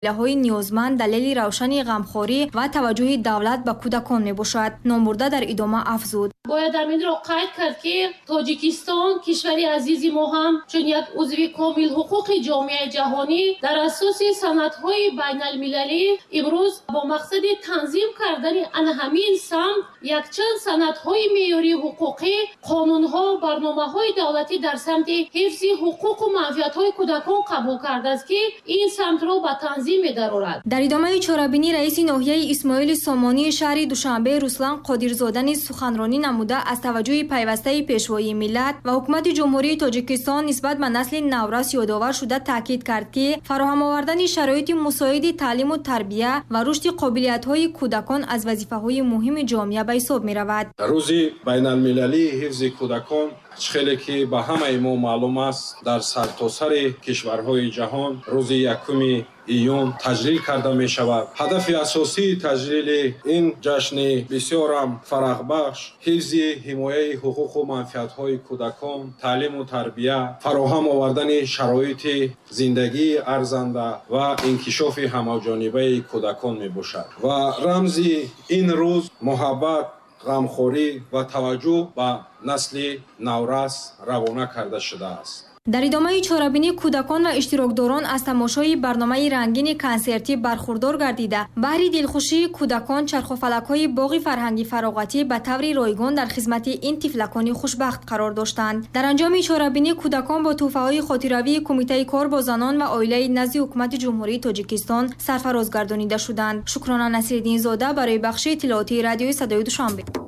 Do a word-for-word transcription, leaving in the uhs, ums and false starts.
ҳои ниёзманд далели равшани ғамхорӣ ва таваҷҷӯҳи давлат ба кӯдакон мебошад. Номбурда дар идома афзуд: бояд аминро қайд кард, ки Тоҷикистон кишвари азизи мо ҳам чун як узви комил ҳуқуқи ҷомеаи ҷаҳонӣ дар асоси санадҳои байналмилалӣ имрӯз бо мақсади танзим кардани ана ҳамин самт якчанд санадҳои меъёрии ҳуқуқӣ, қонунҳо, барномаҳои давлатӣ дар самти ҳифзи ҳуқуқу манфиатҳои кӯдакон қабул кардааст, ки ин самтро ба танзим медарорад. дар идомаи чорабинӣ раиси ноҳияи Исмоили Сомонии шаҳри Душанбе Руслан Қодирзода низ суханронӣ намуда аз таваҷҷӯҳи пайвастаи пешвоии миллат ва ҳукумати ҷумҳурии Тоҷикистон нисбат ба насли Наврас ёдовар шуда таъкид кард, ки фароҳам овардани шароити мусоиди таълиму тарбия ва рушди қобилиятҳои кӯдакон аз вазифаҳои муҳими ҷомеа ба ҳисоб меравад. рӯзи байналмилалии ҳифзи кӯдакон хеле ки ба ҳамаи мо маълум аст, дар сартосари кишварҳои ҷаҳон рӯзи якуми июн таҷлил карда мешавад. ҳадафи асосии таҷлили ин ҷашни бисёрам фарахбахш ҳифзи ҳимояи ҳуқуқу манфиатҳои кӯдакон, таълиму тарбия, фароҳам овардани шароити зиндагии арзанда ва инкишофи ҳамаҷонибаи кӯдакон мебошад ва рамзи ин рӯз муҳаббат, ғамхорӣ ва таваҷҷӯҳ ба насли Наврас равона карда шудааст. дар идомаи чорабинӣ кӯдакон ва иштирокдорон аз тамошои барномаи рангини консертӣ бархурдор гардида, баҳри дилхушии кӯдакон чархофалакҳои боғи фарҳанги фароғатӣ ба таври ройгон дар хизмати ин тифлакони хушбахт қарор доштанд. дар анҷоми чорабинӣ кӯдакон бо тӯҳфаҳои хотиравии Кумитаи кор бо занон ва оилаи назди ҳукумати ҷумҳурии Тоҷикистон сарфароз гардонида шуданд. Шукрона Насириддинзода барои бахши иттилоотии радиои Садои Душанбе.